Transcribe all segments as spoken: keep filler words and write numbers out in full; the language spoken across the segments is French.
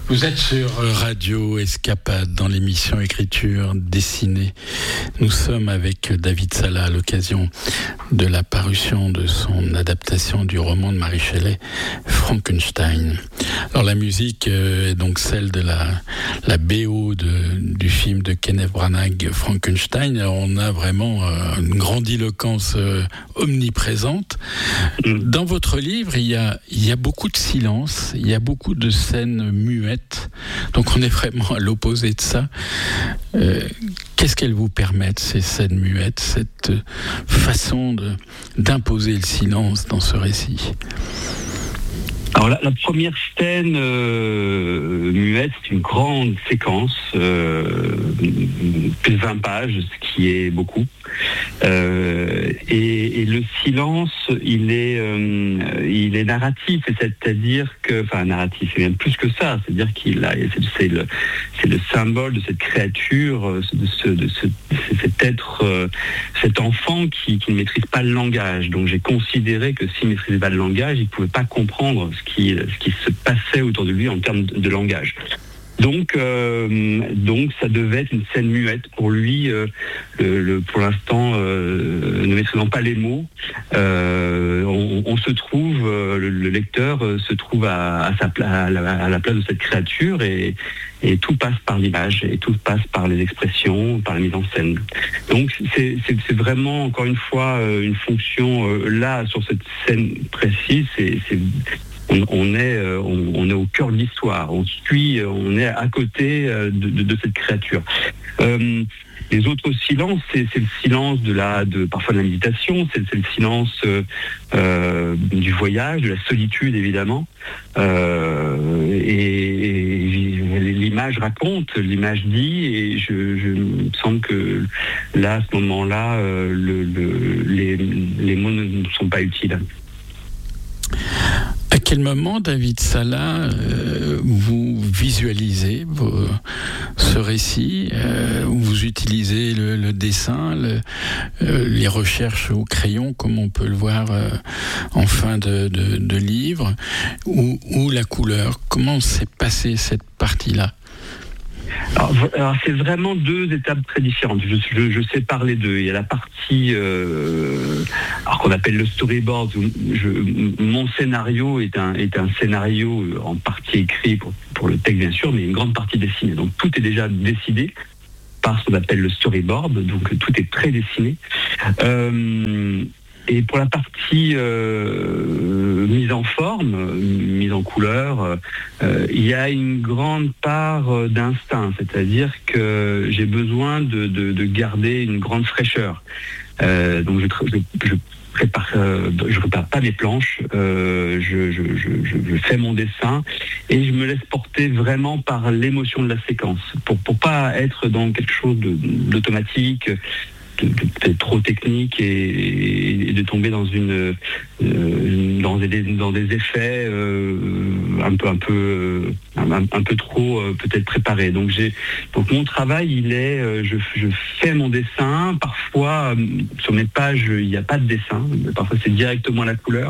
Vous êtes sur Radio Escapade dans l'émission Écriture dessinée. Nous sommes avec David Sala à l'occasion de la parution de son adaptation du roman de Mary Shelley, Frankenstein. Alors la musique est donc celle de la, la B O de, du film de Kenneth Branagh, Frankenstein. Alors on a vraiment une grandiloquence omniprésente. Dans votre livre, il y a, il y a beaucoup de silence, il y a beaucoup de scènes muettes. Donc on est vraiment à l'opposé de ça. Euh, qu'est-ce qu'elles vous permettent, ces scènes muettes, cette façon de, d'imposer le silence dans ce récit ? Alors la, la première scène euh, muette, c'est une grande séquence, euh, plus de vingt pages, ce qui est beaucoup. Euh, et, et le silence, il est, euh, il est narratif, c'est-à-dire que, enfin narratif, c'est même plus que ça, c'est-à-dire qu'il a, c'est, c'est le, c'est le symbole de cette créature, de, ce, de ce, cet être, euh, cet enfant qui, qui ne maîtrise pas le langage. Donc j'ai considéré que s'il ne maîtrisait pas le langage, il ne pouvait pas comprendre ce qui, ce qui se passait autour de lui en termes de, de langage. Donc, euh, donc ça devait être une scène muette pour lui. Euh, le, le, pour l'instant, euh, ne maîtrisant pas les mots, euh, on, on se trouve, euh, le, le lecteur euh, se trouve à, à, sa pla- à, la, à la place de cette créature et, et tout passe par l'image et tout passe par les expressions, par la mise en scène. Donc c'est, c'est, c'est vraiment encore une fois euh, une fonction euh, là sur cette scène précise. C'est, c'est On, on, est, on, on est au cœur de l'histoire, on suit, on est à côté de, de, de cette créature. Euh, les autres silences, c'est, c'est le silence de la, de, parfois de la méditation, c'est, c'est le silence euh, du voyage, de la solitude évidemment. Euh, et, et l'image raconte, l'image dit, et je, je il me semble que là, à ce moment-là, euh, le, le, les, les mots ne sont pas utiles. À quel moment, David Sala, euh, vous visualisez vos, ce récit, euh, où vous utilisez le, le dessin, le, euh, les recherches au crayon, comme on peut le voir euh, en fin de, de, de livre, ou, ou la couleur? Comment s'est passée cette partie-là? Alors, alors c'est vraiment deux étapes très différentes. Je, je, je sépare les deux. Il y a la partie euh, alors qu'on appelle le storyboard. Où je, mon scénario est un, est un scénario en partie écrit pour, pour le texte bien sûr, mais une grande partie dessinée. Donc tout est déjà décidé par ce qu'on appelle le storyboard. Donc tout est prédessiné. Euh, Et pour la partie euh, mise en forme, mise en couleur, euh, il y a une grande part d'instinct, c'est-à-dire que j'ai besoin de, de, de garder une grande fraîcheur. Euh, donc je, je, je prépare, euh, je prépare pas mes planches, euh, je, je, je, je fais mon dessin et je me laisse porter vraiment par l'émotion de la séquence, pour pour pas être dans quelque chose de, d'automatique. De, de, de trop technique et, et de tomber dans une euh, dans des dans des effets euh, un peu un peu euh, un, un peu trop euh, peut-être préparés. Donc j'ai donc mon travail il est euh, je, je fais mon dessin. Parfois euh, sur mes pages il n'y a pas de dessin. Parfois c'est directement la couleur.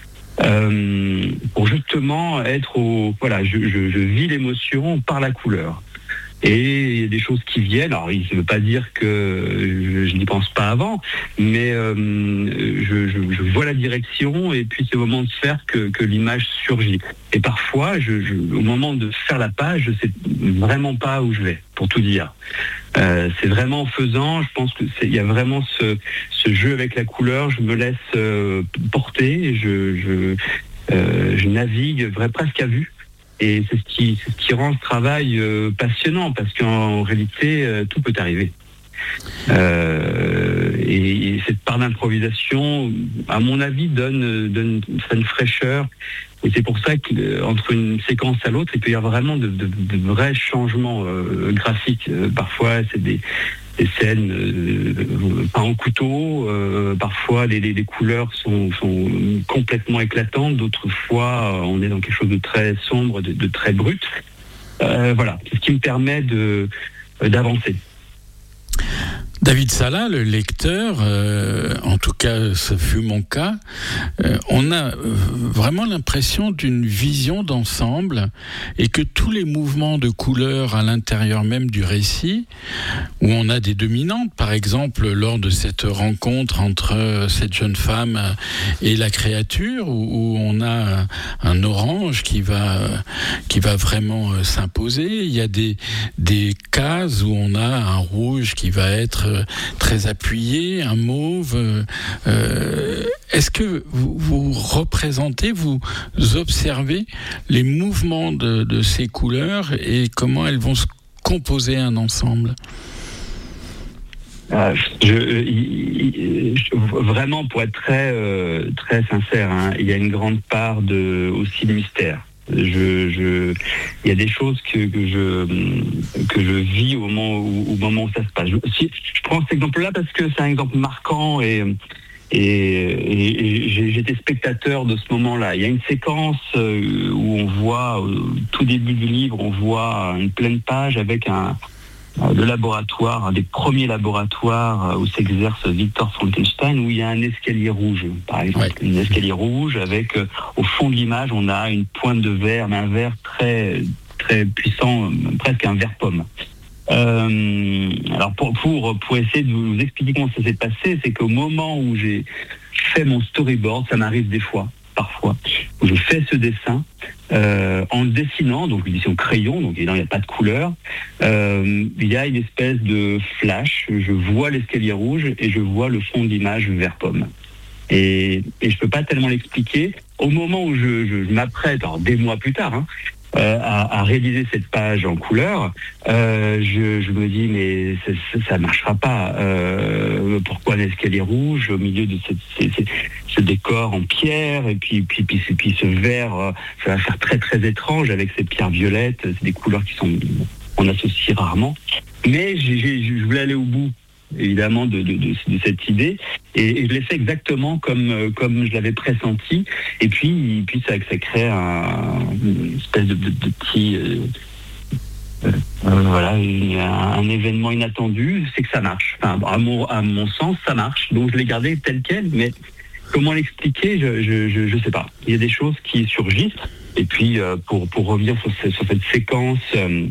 Euh, pour justement être au voilà je, je, je vis l'émotion par la couleur. Et il y a des choses qui viennent. Alors, il ne veut pas dire que je, je n'y pense pas avant, mais euh, je, je, je vois la direction et puis c'est au moment de faire que, que l'image surgit. Et parfois, je, je, au moment de faire la page, je ne sais vraiment pas où je vais, pour tout dire. Euh, c'est vraiment en faisant, je pense que c'est, il y a vraiment ce, ce jeu avec la couleur. Je me laisse euh, porter, je, je, euh, je navigue vrai, presque à vue. Et c'est ce qui, c'est ce qui rend ce travail euh, passionnant, parce qu'en réalité, euh, tout peut arriver. Euh, et, et cette part d'improvisation, à mon avis, donne, donne une fraîcheur. Et c'est pour ça qu'entre une séquence à l'autre, il peut y avoir vraiment de, de, de vrais changements euh, graphiques. Euh, parfois, c'est des... des scènes euh, pas en couteau, euh, parfois les, les, les couleurs sont, sont complètement éclatantes, d'autres fois euh, on est dans quelque chose de très sombre, de, de très brut. Euh, voilà, c'est ce qui me permet de, euh, d'avancer. David Sala, le lecteur, euh, en tout cas ce fut mon cas, euh, on a euh, vraiment l'impression d'une vision d'ensemble et que tous les mouvements de couleurs à l'intérieur même du récit, où on a des dominantes, par exemple lors de cette rencontre entre cette jeune femme et la créature, où, où on a un, un orange qui va, qui va vraiment euh, s'imposer. Il y a des, des cases où on a un rouge qui va être très appuyé, un mauve. Euh, est-ce que vous, vous représentez, vous observez les mouvements de, de ces couleurs et comment elles vont se composer un ensemble ? Euh, je, je, vraiment, pour être très, euh, très sincère, hein, il y a une grande part de, aussi de mystère. Je, je, il y a des choses que, que je que je vis au moment où, au moment où ça se passe. Je, si, je prends cet exemple-là parce que c'est un exemple marquant et et, et, et j'ai, j'étais spectateur de ce moment-là. Il y a une séquence où on voit au tout début du livre, on voit une pleine page avec un le laboratoire, un des premiers laboratoires où s'exerce Victor Frankenstein, où il y a un escalier rouge, par exemple. Ouais. Un escalier rouge avec, euh, au fond de l'image, on a une pointe de verre, mais un verre très, très puissant, presque un verre pomme. Euh, alors pour, pour, pour essayer de vous expliquer comment ça s'est passé, c'est qu'au moment où j'ai fait mon storyboard, ça m'arrive des fois, parfois, où je fais ce dessin, Euh, en le dessinant, donc je dis au crayon, donc évidemment il n'y a pas de couleur, euh, il y a une espèce de flash, je vois l'escalier rouge et je vois le fond de l'image vert pomme. Et, et je ne peux pas tellement l'expliquer. Au moment où je, je, je m'apprête, alors des mois plus tard, hein, euh, à, à réaliser cette page en couleur, euh, je, je me dis mais ça ne marchera pas. Euh, pourquoi un escalier rouge au milieu de cette, cette, ce décor en pierre et puis, puis, puis, puis, puis ce vert, ça va faire très très étrange avec ces pierres violettes, c'est des couleurs qui sont on associe rarement. Mais j'ai, j'ai, je voulais aller au bout, évidemment, de, de, de, de cette idée, et, et je l'ai fait exactement comme, comme je l'avais pressenti, et puis, puis ça, ça crée un, une espèce de, de, de petit... Euh, euh, voilà, une, un, un événement inattendu, c'est que ça marche. Enfin, à mon, à mon sens, ça marche, donc je l'ai gardé tel quel, mais comment l'expliquer, je, je, je, je sais pas. Il y a des choses qui surgissent. Et puis, euh, pour, pour revenir sur, ce, sur cette séquence euh,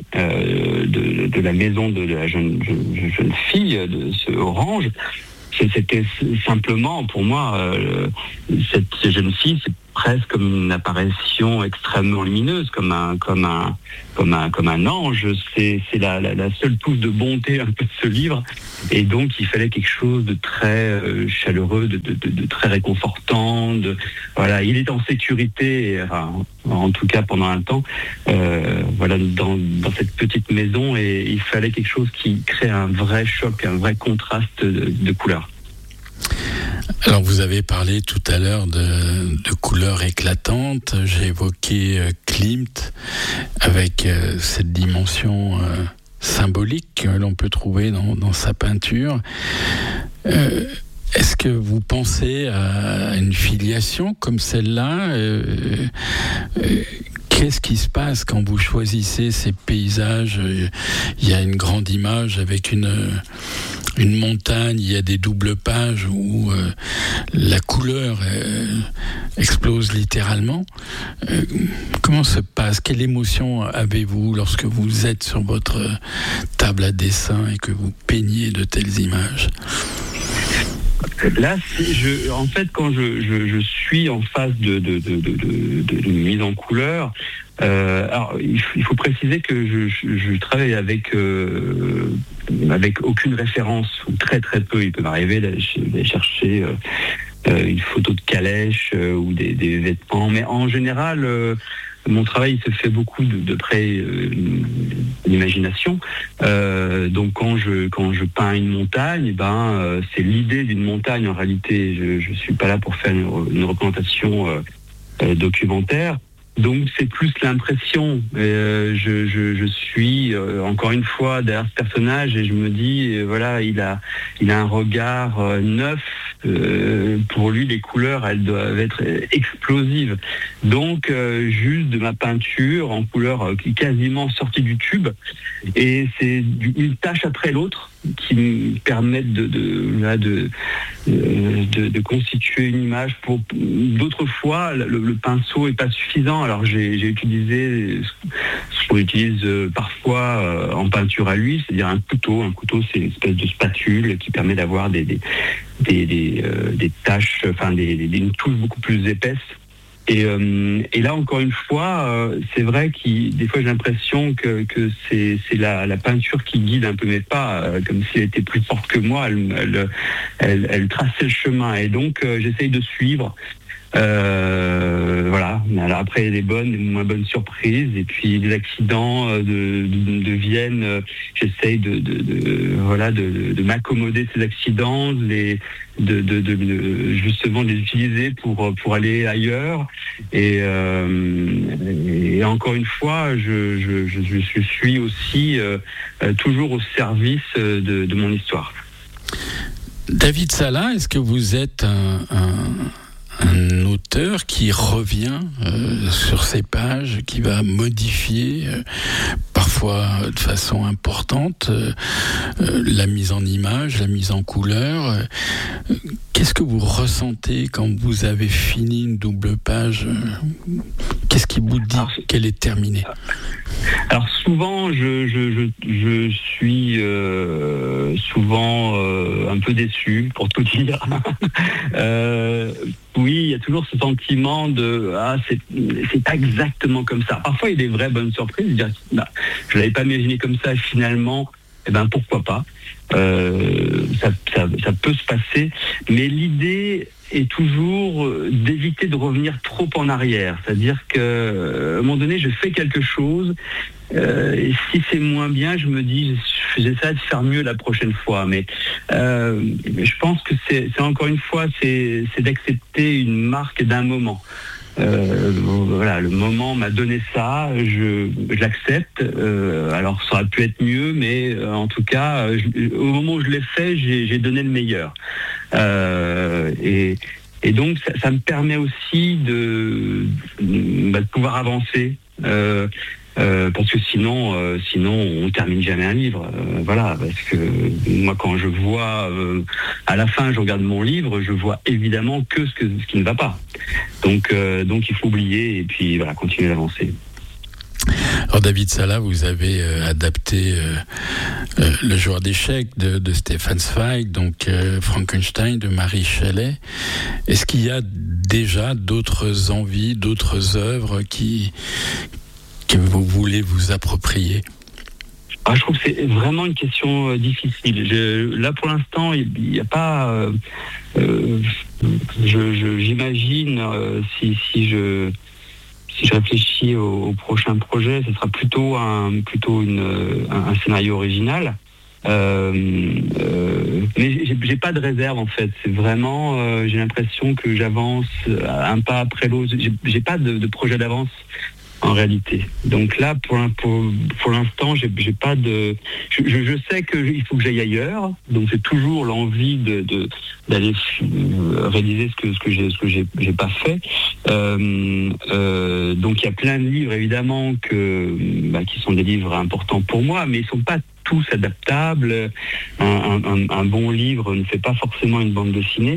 de, de la maison de la jeune, jeune, jeune fille, de ce orange, c'était simplement, pour moi, euh, cette, cette jeune fille, c'est presque comme une apparition extrêmement lumineuse, comme un, comme un, comme un, comme un ange. C'est, c'est la, la, la seule touche de bonté un peu de ce livre. Et donc, il fallait quelque chose de très euh, chaleureux, de, de, de, de très réconfortant. De, voilà, il est en sécurité, enfin, en tout cas pendant un temps, euh, voilà, dans, dans cette petite maison. Et il fallait quelque chose qui crée un vrai choc, un vrai contraste de, de couleurs. Alors vous avez parlé tout à l'heure de, de couleurs éclatantes. J'ai évoqué euh, Klimt avec euh, cette dimension euh, symbolique que l'on peut trouver dans, dans sa peinture. Euh, Est-ce que vous pensez à une filiation comme celle-là euh, euh, Qu'est-ce qui se passe quand vous choisissez ces paysages ? Il y a une grande image avec une, une montagne, il y a des doubles pages où euh, la couleur euh, explose littéralement. Euh, comment se passe ? Quelle émotion avez-vous lorsque vous êtes sur votre table à dessin et que vous peignez de telles images ? Là, je, en fait, quand je, je, je suis en phase de, de, de, de, de, de mise en couleur, euh, alors il faut, il faut préciser que je, je, je travaille avec euh, avec aucune référence, ou très très peu. Il peut m'arriver d'aller chercher euh, une photo de calèche euh, ou des, des vêtements, mais en général. Euh, Mon travail se fait beaucoup de, de près euh, l'imagination. Euh, donc quand je quand je peins une montagne, ben euh, c'est l'idée d'une montagne en réalité. Je je suis pas là pour faire une, une représentation euh, euh, documentaire. Donc c'est plus l'impression. Euh, je, je je suis euh, encore une fois derrière ce personnage et je me dis euh, voilà il a il a un regard euh, neuf. Euh, pour lui, les couleurs, elles doivent être explosives. Donc, euh, juste de ma peinture en couleur euh, quasiment sortie du tube, et c'est une tâche après l'autre qui me permettent de, de, là, de, de, de constituer une image. Pour d'autres fois, le, le pinceau est pas suffisant. Alors j'ai, j'ai utilisé ce qu'on utilise parfois euh, en peinture à l'huile, c'est-à-dire un couteau. Un couteau, c'est une espèce de spatule qui permet d'avoir des des des, des, euh, des taches, enfin des, des, une touche beaucoup plus épaisse. Et, euh, et là, encore une fois, euh, c'est vrai que des fois j'ai l'impression que, que c'est, c'est la, la peinture qui guide un peu mes pas, euh, comme si elle était plus forte que moi, elle, elle, elle, elle traçait le chemin. Et donc, euh, j'essaye de suivre. Euh, voilà. Alors après, il y a des bonnes, des moins bonnes surprises, et puis les accidents de, de, de viennent. Euh, j'essaye de, de, de voilà de, de, de m'accommoder de ces accidents, les, de, de, de, de justement de les utiliser pour pour aller ailleurs. Et, euh, et encore une fois, je, je, je, je suis aussi euh, toujours au service de, de mon histoire. David Sala, est-ce que vous êtes un, un... un auteur qui revient euh, sur ses pages, qui va modifier euh, parfois de façon importante euh, euh, la mise en image, la mise en couleur. Euh, qu'est-ce que vous ressentez quand vous avez fini une double page? Qu'est-ce qui vous dit alors, qu'elle est terminée? Alors souvent, je, je, je, je suis euh, souvent euh, un peu déçu, pour tout dire. euh, oui, il y a toujours ce sentiment de ah c'est c'est pas exactement comme ça. Parfois, il y a des vraies bonnes surprises. Dire, bah, je l'avais pas imaginé comme ça. Et finalement, eh ben pourquoi pas. Euh, ça, ça, ça peut se passer, mais l'idée est toujours d'éviter de revenir trop en arrière. C'est-à-dire qu'à un moment donné, je fais quelque chose, euh, et si c'est moins bien, je me dis, j'essaie de faire mieux la prochaine fois. Mais euh, je pense que c'est, c'est encore une fois, c'est, c'est d'accepter une marque d'un moment. Euh, voilà, le moment m'a donné ça, je, je l'accepte. Euh, alors ça aurait pu être mieux, mais euh, en tout cas, je, au moment où je l'ai fait, j'ai, j'ai donné le meilleur. Euh, et, et donc ça, ça me permet aussi de, bah, de pouvoir avancer. Euh, Euh, parce que sinon, euh, sinon on termine jamais un livre. Euh, voilà, parce que moi, quand je vois euh, à la fin, je regarde mon livre, je vois évidemment que ce, que, ce qui ne va pas. Donc, euh, donc il faut oublier et puis voilà, continuer d'avancer. Alors David Sala, vous avez euh, adapté euh, euh, Le joueur d'échecs de, de Stefan Zweig, donc euh, Frankenstein de Mary Shelley. Est-ce qu'il y a déjà d'autres envies, d'autres œuvres qui que vous voulez vous approprier? Ah, je trouve que c'est vraiment une question euh, difficile. Je, là, pour l'instant, il n'y a pas... Euh, euh, je, je, j'imagine, euh, si, si, je, si je réfléchis au, au prochain projet, ce sera plutôt un, plutôt une, un, un scénario original. Euh, euh, mais j'ai, j'ai pas de réserve, en fait. C'est vraiment... Euh, j'ai l'impression que j'avance un pas après l'autre. J'ai, j'ai pas de, de projet d'avance. En réalité. Donc là, pour, pour, pour l'instant, j'ai, j'ai pas de. Je, je sais qu'il faut que j'aille ailleurs. Donc j'ai toujours l'envie de, de d'aller réaliser ce que ce que j'ai ce que j'ai, j'ai pas fait. Euh, euh, donc il y a plein de livres évidemment que bah, qui sont des livres importants pour moi, mais ils sont pas tous adaptables. Un, un, un bon livre ne fait pas forcément une bande dessinée.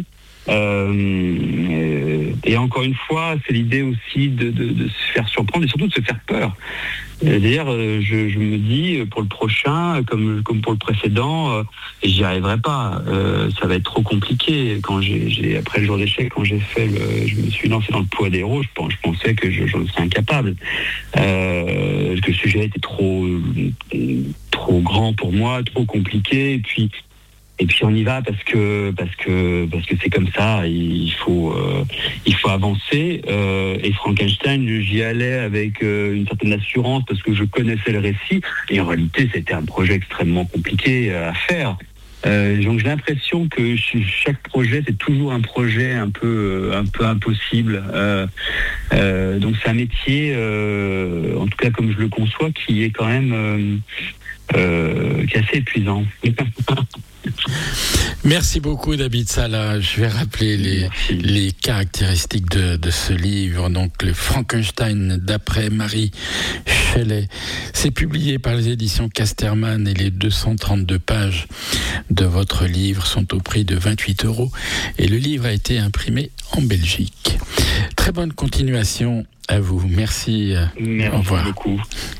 Euh, et encore une fois, c'est l'idée aussi de, de, de se faire surprendre et surtout de se faire peur. C'est-à-dire, je, je me dis, pour le prochain, comme, comme pour le précédent, euh, j'y arriverai pas. Euh, ça va être trop compliqué. Quand j'ai, j'ai après le jour d'échec, quand j'ai fait le, je me suis lancé dans le poids des héros, je, pense, je pensais que je, j'en serais incapable. Euh, que le sujet était trop, trop grand pour moi, trop compliqué. Et puis, Et puis on y va parce que parce que parce que c'est comme ça. Il faut euh, il faut avancer. Euh, et Frankenstein, j'y allais avec euh, une certaine assurance parce que je connaissais le récit. Et en réalité, c'était un projet extrêmement compliqué à faire. Euh, donc j'ai l'impression que chaque projet c'est toujours un projet un peu un peu impossible. Euh, euh, donc c'est un métier, euh, en tout cas comme je le conçois, qui est quand même euh, euh, qui est assez épuisant. Merci beaucoup David Sala. Je vais rappeler les, les caractéristiques de, de ce livre. Donc le Frankenstein d'après Mary Shelley. C'est publié par les éditions Casterman et les deux cent trente-deux pages de votre livre sont au prix de vingt-huit euros. Et le livre a été imprimé en Belgique. Très bonne continuation à vous. Merci. Merci au revoir. beaucoup.